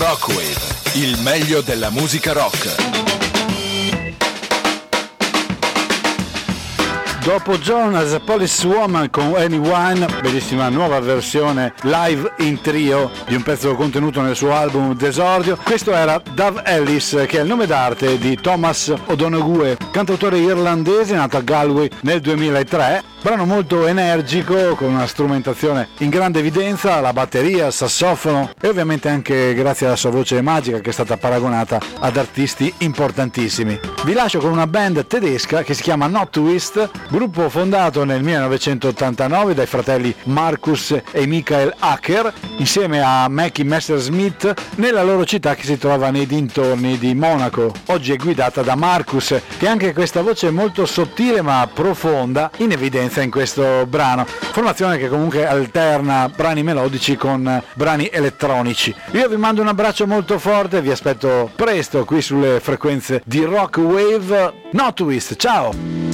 Rockwave, il meglio della musica rock. Dopo Jonas Police Woman con Anyone, bellissima nuova versione live in trio di un pezzo contenuto nel suo album d'esordio, questo era Dove Ellis, che è il nome d'arte di Thomas O'Donoghue, cantautore irlandese nato a Galway nel 2003. Brano molto energico, con una strumentazione in grande evidenza, la batteria, il sassofono e ovviamente anche grazie alla sua voce magica che è stata paragonata ad artisti importantissimi. Vi lascio con una band tedesca che si chiama Not Twist, gruppo fondato nel 1989 dai fratelli Markus e Michael Hacker insieme a Mackie Messerschmidt nella loro città che si trova nei dintorni di Monaco. Oggi è guidata da Markus, che ha anche questa voce molto sottile ma profonda in evidenza in questo brano, formazione che comunque alterna brani melodici con brani elettronici. Io vi mando un abbraccio molto forte, vi aspetto presto qui sulle frequenze di Rockwave. Not Twist, ciao!